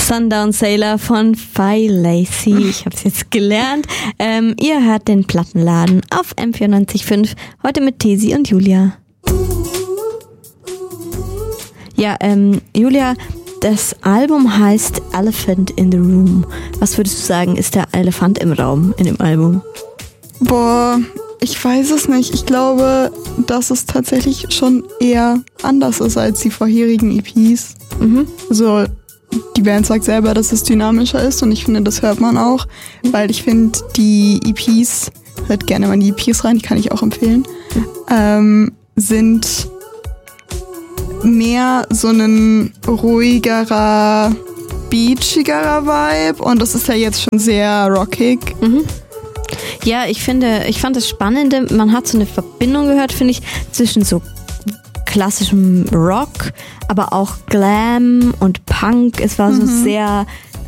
Sundown Sailor von Faye Lacy. Ich habe es jetzt gelernt. Ihr hört den Plattenladen auf M94.5. Heute mit Tesi und Julia. Ja, Julia, das Album heißt Elephant in the Room. Was würdest du sagen, ist der Elefant im Raum in dem Album? Boah, ich weiß es nicht. Ich glaube, dass es tatsächlich schon eher anders ist als die vorherigen EPs. Also die Band sagt selber, dass es dynamischer ist und ich finde, das hört man auch, weil ich finde, die EPs, hört gerne mal in die EPs rein, die kann ich auch empfehlen, sind mehr so ein ruhigerer, beachigerer Vibe und das ist ja jetzt schon sehr rockig. Ja, ich fand das Spannende, man hat so eine Verbindung gehört, finde ich, zwischen so klassischem Rock, aber auch Glam und Punk. Es war so sehr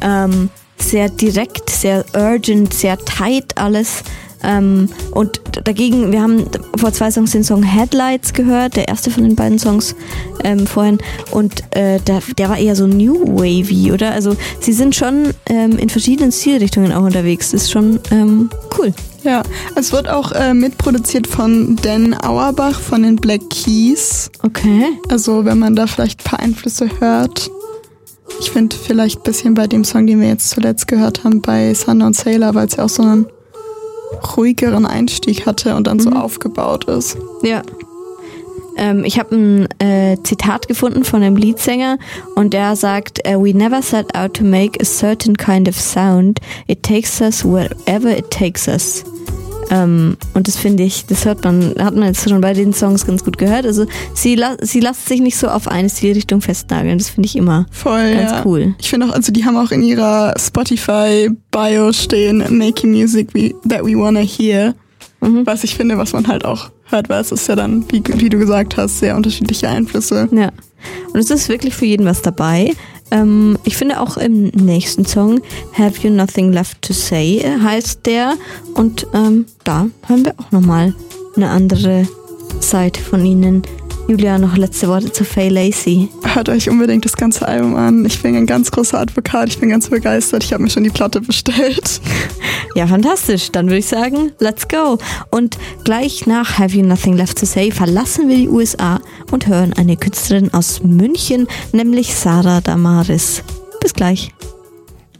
direkt, sehr urgent, sehr tight alles. Und dagegen, wir haben vor 2 Songs den Song Headlights gehört, der erste von den beiden Songs vorhin. Und der war eher so New Wavy, oder? Also sie sind schon in verschiedenen Stilrichtungen auch unterwegs. Das ist schon cool. Ja, es wird auch mitproduziert von Dan Auerbach von den Black Keys. Okay. Also wenn man da vielleicht ein paar Einflüsse hört. Ich finde vielleicht ein bisschen bei dem Song, den wir jetzt zuletzt gehört haben, bei Sundown Sailor, weil es ja auch so einen ruhigeren Einstieg hatte und dann so aufgebaut ist. Ja. Ich habe ein Zitat gefunden von einem Leadsänger und der sagt, "We never set out to make a certain kind of sound. It takes us wherever it takes us." Und das finde ich, hat man jetzt schon bei den Songs ganz gut gehört. Also sie lässt sich nicht so auf eine Stilrichtung festnageln. Das finde ich immer ganz cool. Ich finde auch, also die haben auch in ihrer Spotify-Bio stehen, "Making music that we wanna hear." Was ich finde, was man halt auch hört, weil es ist ja dann, wie du gesagt hast, sehr unterschiedliche Einflüsse. Ja, und es ist wirklich für jeden was dabei. Ich finde auch im nächsten Song, "Have You Nothing Left to Say" heißt der. Und da hören wir auch nochmal eine andere Seite von ihnen. Julia, noch letzte Worte zu Faye Lacy. Hört euch unbedingt das ganze Album an. Ich bin ein ganz großer Advokat, ich bin ganz begeistert. Ich habe mir schon die Platte bestellt. Ja, fantastisch. Dann würde ich sagen, let's go. Und gleich nach "Have You Nothing Left to Say" verlassen wir die USA und hören eine Künstlerin aus München, nämlich Sarah Damaris. Bis gleich.